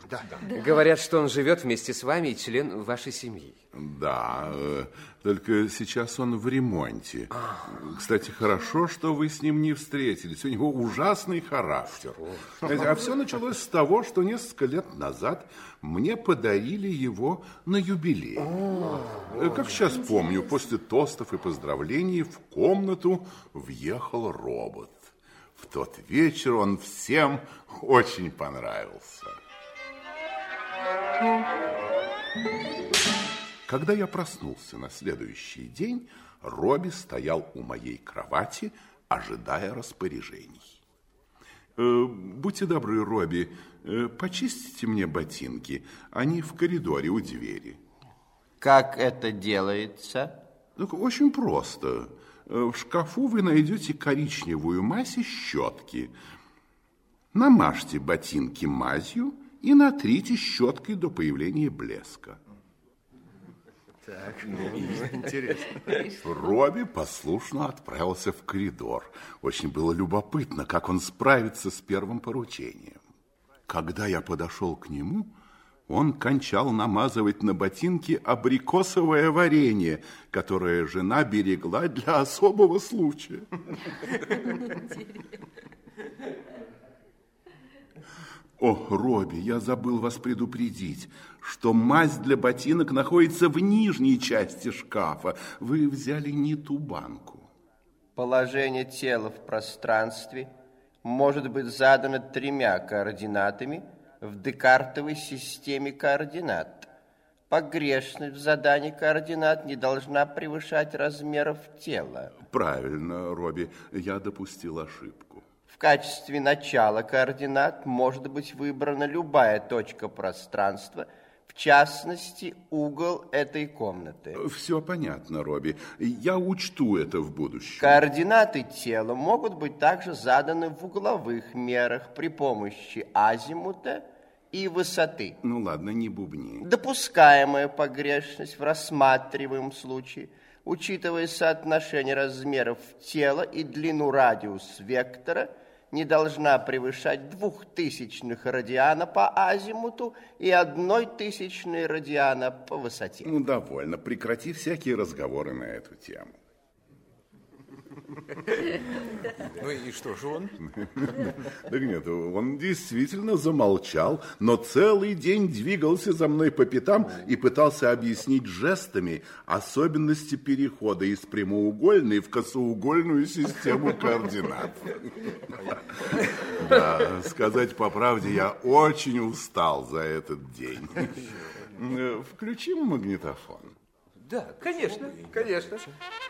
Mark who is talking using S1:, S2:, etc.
S1: Да.
S2: Говорят, что он живет вместе с вами и член вашей семьи.
S3: Да, только сейчас он в ремонте. Кстати, хорошо, что вы с ним не встретились. У него ужасный характер. А все началось с того, что несколько лет назад мне подарили его на юбилей. Как сейчас помню, после тостов и поздравлений в комнату въехал робот. В тот вечер он всем очень понравился. Когда я проснулся на следующий день, Робби стоял у моей кровати, ожидая распоряжений. Будьте добры, Робби, почистите мне ботинки, они в коридоре у двери.
S4: Как это делается?
S3: Очень просто. В шкафу вы найдете коричневую мазь и щетки. Намажьте ботинки мазью и натрите щеткой до появления блеска.
S1: Так, интересно.
S3: Робби послушно отправился в коридор. Очень было любопытно, как он справится с первым поручением. Когда я подошел к нему, он кончал намазывать на ботинки абрикосовое варенье, которое жена берегла для особого случая. О, Робби, я забыл вас предупредить, что мазь для ботинок находится в нижней части шкафа. Вы взяли не ту банку.
S4: Положение тела в пространстве может быть задано 3 координатами в декартовой системе координат. Погрешность в задании координат не должна превышать размеров тела.
S3: Правильно, Робби, я допустил ошибку.
S4: В качестве начала координат может быть выбрана любая точка пространства, в частности, угол этой комнаты.
S3: Все понятно, Робби. Я учту это в будущем.
S4: Координаты тела могут быть также заданы в угловых мерах при помощи азимута и высоты.
S3: Ну ладно, не бубни.
S4: Допускаемая погрешность в рассматриваемом случае, учитывая соотношение размеров тела и длину радиуса вектора, не должна превышать 0,02 радиана по азимуту и 0,01 радиана по высоте.
S3: Ну, довольно. Прекрати всякие разговоры на эту тему.
S1: Ну и что же он?
S3: Так нет, он действительно замолчал, но целый день двигался за мной по пятам и пытался объяснить жестами особенности перехода из прямоугольной в косоугольную систему координат. Да, сказать по правде, я очень устал за этот день. Включим магнитофон.
S2: Да, конечно, конечно.